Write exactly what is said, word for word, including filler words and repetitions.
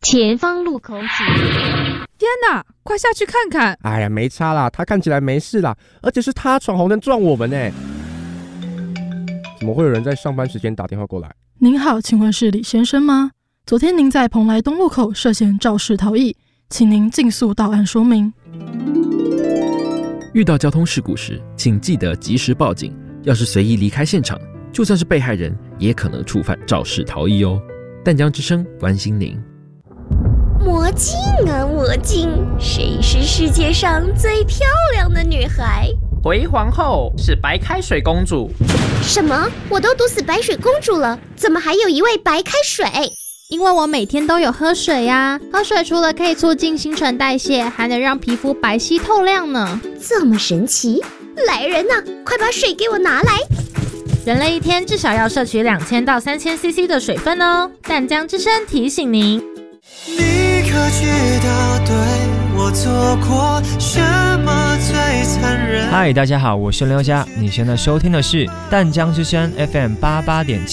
前方路口请。 天哪，快下去看看！ 哎呀，没差啦，他看起来没事啦，而且是他闯红灯撞我们呢。怎么会有人在上班时间打电话过来？ 您好，请问是李先生吗？昨天您在蓬莱东路口涉嫌肇事逃逸，请您尽速到案说明。 遇到交通事故时，请记得及时报警。要是随意离开现场，就算是被害人，也可能触犯肇事逃逸哦。淡江之声关心您。 魔镜啊魔镜，谁是世界上最漂亮的女孩？ 回皇后是白开水公主。 什么？我都毒死白水公主了，怎么还有一位白开水？ 因为我每天都有喝水呀、啊，喝水除了可以促进新陈代谢，还能让皮肤白皙透亮呢。 这么神奇！来人呐、啊，快把水给我拿来！ 人类一天至少要摄取两千到三千 C C 的水分哦。淡江之声提醒您。 你可知道对我做过什么最残忍？ 嗨，大家好，我是刘佳，你现在收听的是淡江之声 F M 八八点七。